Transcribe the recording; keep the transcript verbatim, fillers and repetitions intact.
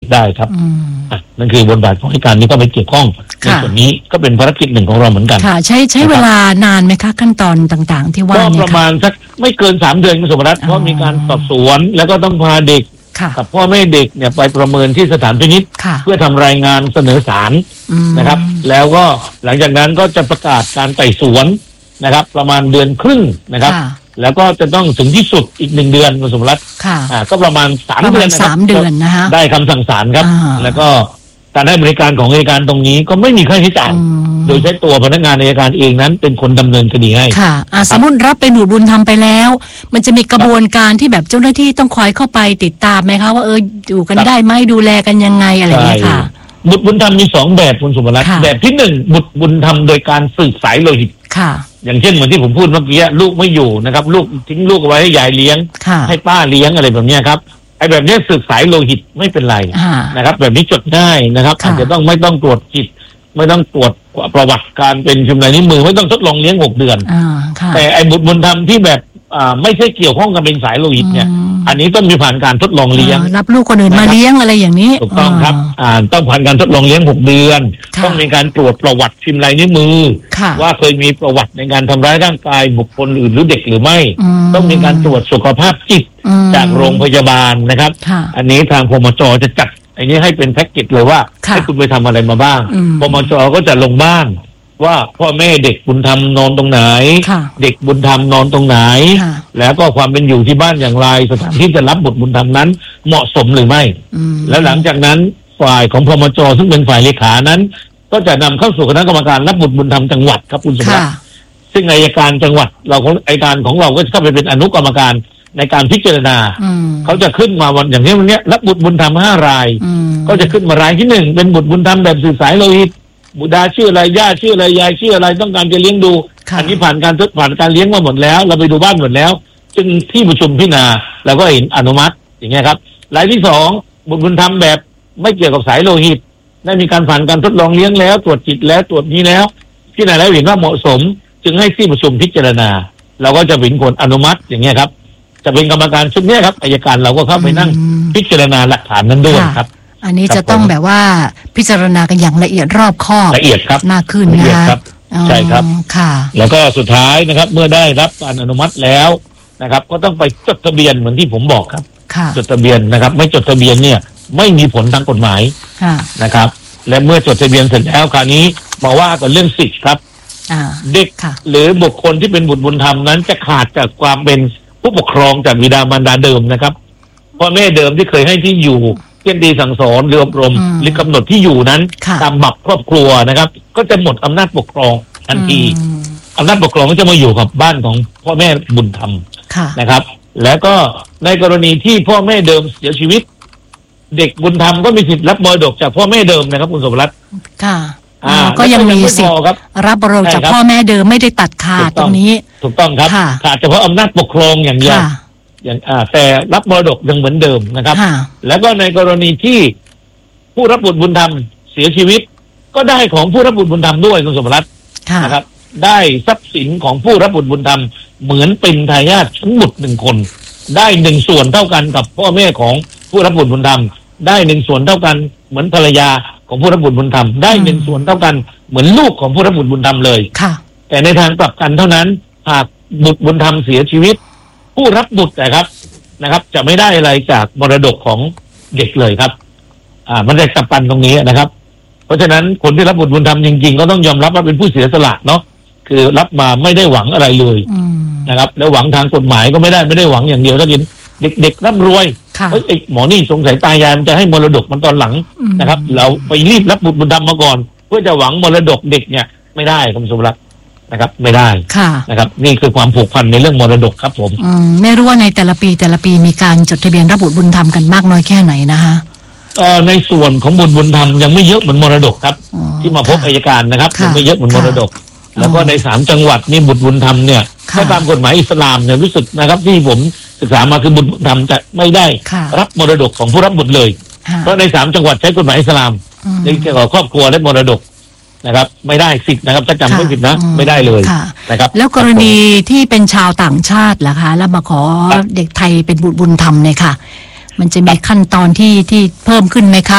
ได้ครับนั่นคือบทบาทของอัยการนี้ก็ไปเกี่ยวข้องในส่วนนี้ก็เป็นภารกิจหนึ่งของเราเหมือนกันค่ะใช้ใช้เวลานานไหมคะขั้นตอนต่างๆที่ว่าก็ประมาณสักไม่เกินสามเดือนคุณสมรัตน์เพราะมีการสอบสวนแล้วก็ต้องพาเด็กกับพ่อแม่เด็กเนี่ยไปประเมินที่สถานพินิจเพื่อทำรายงานเสนอศาลนะครับแล้วก็หลังจากนั้นก็จะประกาศการไต่สวนนะครับประมาณเดือนครึ่งนะครับแล้วก็จะต้องถึงที่สุดอีกหนึ่งเดือนคุณสมรัตน์อ่าก็ประมาณสามเดือนนะครับสามเดือนนะคะได้คำสั่งศาลครับแล้วก็การให้บริการของอัยการตรงนี้ก็ไม่มีค่าใช้จ่ายโดยใช้ตัวพนักงานอัยการเองนั้นเป็นคนดำเนินคดีให้ค่ะสมมติรับเป็นบุตรบุญธรรมไปแล้วมันจะมีกระบวนการที่แบบเจ้าหน้าที่ต้องคอยเข้าไปติดตามไหมคะว่าเอออยู่กันได้ไหมดูแลกันยังไงอะไรอย่างเงี้ยค่ะบุตรบุญธรรมมีสองแบบคุณสุภรัตน์แบบที่หนึ่งบุตรบุญธรรมโดยการสืบสายโลหิตค่ะอย่างเช่นเหมือนที่ผมพูดเมื่อกี้ลูกไม่อยู่นะครับลูกทิ้งลูกไว้ให้ยายเลี้ยงให้ป้าเลี้ยงอะไรแบบนี้ครับไอ้แบบนี้สืบสายโลหิตไม่เป็นไรนะครับแบบนี้จดได้นะครับอาจจะต้องไม่ต้องตรวจจิตไม่ต้องตรวจประวัติการเป็นพิมพ์ลายนิ้วมือไม่ต้องทดลองเลี้ยงหกเดือนแต่ไอ้บุตรบุญธรรมที่แบบอ่าไม่ใช่เกี่ยวข้องกับเป็นสายโลหิตเนี่ยอันนี้ต้องมีผ่านการทดลองเลี้ยงรับลูกคนอื่นมาเลี้ยงอะไรอย่างนี้ถูกต้องครับอ่าต้องผ่านการทดลองเลี้ยงหกเดือนต้องมีการตรวจประวัติพิมพ์ลายนิ้วมือว่าเคยมีประวัติในการทำร้ายร่างกายบุคคลอื่นหรือเด็กหรือไม่ต้องมีการตรวจสุขภาพจิตจากโรงพยาบาลนะครับอันนี้ทางพมจ.จะจัดอันนี้ให้เป็นแพ็กเกจเลยว่าให้คุณไปทำอะไรมาบ้างพมจ.ก็จะลงบ้านว่าพ่อแม่เด็กบุญธรรมนอนตรงไหนเด็กบุญธรรมนอนตรงไหนแล้วก็ความเป็นอยู่ที่บ้านอย่างไรสถานที่จะรับบุตรบุญธรรมนั้นเหมาะสมหรือไม่แล้วหลังจากนั้นฝ่ายของพมจ.ซึ่งเป็นฝ่ายเลขานั้นก็จะนำเข้าสู่คณะกรรมการรับบุตรบุญธรรมจังหวัดครับคุณสมบัติซึ่งอัยการจังหวัดเราของอัยการของเราก็จะเข้าไปเป็นอนุกรรมการในการพิจารณาเขาจะขึ้นมาวันอย่างนี้วันนี้รับบุตรบุญธรรมห้ารายก็จะขึ้นมารายที่หนึ่งเป็นบุตรบุญธรรมแบบสื่อสายโลหิตบุตรชื่ออะไรย่าชื่ออะไรยายชื่ออะไรต้องการจะเลี้ยงดูอันนี้ผ่านการทดผ่านการเลี้ยงมาหมดแล้วเราไปดูบ้านหมดแล้วจึงที่ประชุมพิจารณาเราก็เห็นอนุมัติอย่างเงี้ยครับรายที่สองบุตรบุญธรรมแบบไม่เกี่ยวกับสายโลหิตได้มีการผ่านการทดลองเลี้ยงแล้วตรวจจิตแล้วตรวจนี้แล้วพิจารณาแล้วเห็นว่าเหมาะสมจึงให้ที่ประชุมพิจารณาเราก็จะเป็นคนอนุมัติอย่างเงี้ยครับจะเป็นกรรมการชุดนี้ครับอัยการเราก็เข้าไปนั่งพิจารณาหลักฐานนั้นด้วยครับอันนี้จะต้องแบบว่าพิจารณากันอย่างละเอียดรอบคอบละเอียดครับมากขึ้นนะคะใช่ครับค่ะแล้วก็สุดท้ายนะครับเมื่อได้รับการอนุมัติแล้วนะครับก็ต้องไปจดทะเบียนเหมือนที่ผมบอกครับจดทะเบียนนะครับไม่จดทะเบียนเนี่ยไม่มีผลทางกฎหมายนะครับและเมื่อจดทะเบียนเสร็จแล้วคราวนี้มาว่ากันเรื่องสิทธิ์ครับเด็กหรือบุคคลที่เป็นบุตรบุญธรรมนั้นจะขาดจากความเป็นผู้ปกครองจากบิดามารดาเดิมนะครับพ่อแม่เดิมที่เคยให้ที่อยู่เช่นดีสั่งสอนหรืออบรมหรือกำหนดที่อยู่นั้นตามบัตรครอบครัวนะครับก็จะหมดอำนาจปกครองทันทีอำนาจปกครองก็จะมาอยู่กับบ้านของพ่อแม่บุญธรรมนะครับแล้วก็ในกรณีที่พ่อแม่เดิมเสียชีวิตเด็กบุญธรรมก็มีสิทธิ์รับมรดกจากพ่อแม่เดิมนะครับคุณสมรัตน์ค่ะก็ยังมีสิทธิ์รับมรดกจากพ่อแม่เดิมไม่ได้ตัดขาดตรงนี้ถูกต้องครับขาดเฉพาะอำนาจปกครองอย่างเดียวอย่างอ่าแต่รับมรดกยังเหมือนเดิมนะครับแล้วก็ในกรณีที่ผู้รับบุตรบุญธรรมเสียชีวิตก็ได้ของผู้รับบุตรบุญธรรมด้วยคุณสมรัตน์นะครับได้ทรัพย์สินของผู้รับบุตรบุญธรรมเหมือนเป็นทายาททั้งหมดหนึ่งคนได้หนึ่งส่วนเท่ากันกับพ่อแม่ของผู้รับบุตรบุญธรรมได้หนึ่งส่วนเท่ากันเหมือนภรรยาของผู้รับบุตรบุญธรรมได้หนึ่งส่วนเท่ากันเหมือนลูกของผู้รับบุตรบุญธรรมเลยแต่ในทางกลับกันเท่านั้นหากบุตรบุญธรรมเสียชีวิตผู้รับบุตรนะครับนะครับจะไม่ได้อะไรจากมรดกของเด็กเลยครับอ่ามันได้สับปันตรงนี้นะครับเพราะฉะนั้นคนที่รับบุตรบุญธรรมจริงๆก็ต้องยอมรับว่าเป็นผู้เสียสละเนาะคือรับมาไม่ได้หวังอะไรเลยนะครับแล้วหวังทางกฎหมายก็ไม่ได้ไม่ได้หวังอย่างเดียวถ้าเห็นเด็กๆร่ำรวยเฮ้ยไอ้หมอนี่สงสัยตายายมันจะให้มรดกมันตอนหลังนะครับเราไปรีบรับบุตรบุญธรรมมาก่อนเพื่อจะหวังมรดกเด็กเนี่ยไม่ได้คุณสมรักนะครับไม่ได้นะครับนี่คือความผูกพันในเรื่องมรดกครับผมไม่รู้ว่าในแต่ละปีแต่ละปีมีการจดทะเบียนรับบุตรบุญธรรมกันมากน้อยแค่ไหนนะคะเอ่อในส่วนของบุตรบุญธรรมยังไม่เยอะเหมือนมรดกครับที่มาพบอัยการนะครับยังไม่เยอะเหมือนมรดกแล้วก็ในสามจังหวัดนี่บุตรบุญธรรมเนี่ยถ้าตามกฎหมายอิสลามเนี่ยรู้สึกนะครับที่ผมศึกษามาคือบุตรบุญธรรมจะไม่ได้รับมรดกของผู้รับบุตรเลยเพราะในสามจังหวัดใช้กฎหมายอิสลามในเกี่ยวกับครอบครัวและมรดกนะครับไม่ได้สิทธิ์นะครับถ้าจำไม่ผิดนะไม่ได้เลยนะครับแล้วกรณีที่เป็นชาวต่างชาติล่ะคะแล้วมาขอเด็กไทยเป็นบุตรบุญธรรมเนี่ยค่ะมันจะมีขั้นตอนที่ที่เพิ่มขึ้นไหมคะ